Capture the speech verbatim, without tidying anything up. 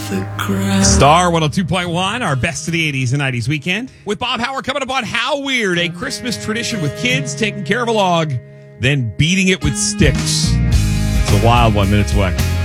Star one oh two point one, our best of the eighties and nineties weekend. With Bob Howard coming up on How Weird, a Christmas tradition with kids taking care of a log, then beating it with sticks. It's a wild one, minutes away.